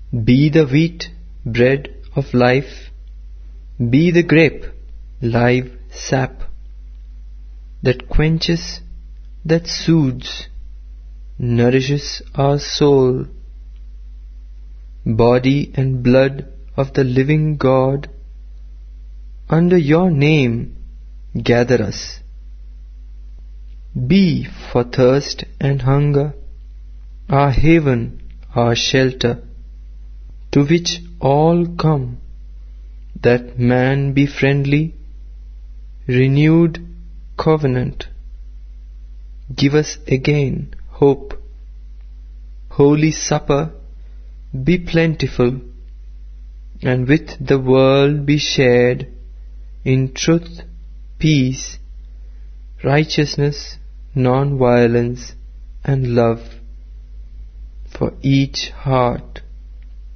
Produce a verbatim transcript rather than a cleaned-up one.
Be the wheat, bread of life, be the grape, live sap, that quenches, that soothes, nourishes our soul. Body and blood of the living God, under your name gather us. Be for thirst and hunger our haven, our shelter, to which all come, that man be friendly, renewed covenant. Give us again hope. Holy Supper, be plentiful, and with the world be shared in truth, peace, righteousness, non-violence, and love. For each heart